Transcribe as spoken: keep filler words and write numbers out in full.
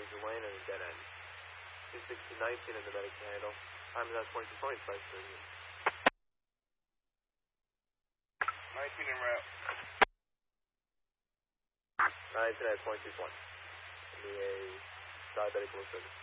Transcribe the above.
major lane and a dead end. two sixty nineteen in the medic can handle. Time is at twenty-two twenty, five thirty. nineteen en route. nineteen at twenty-two twenty. Give me a diabetic low service.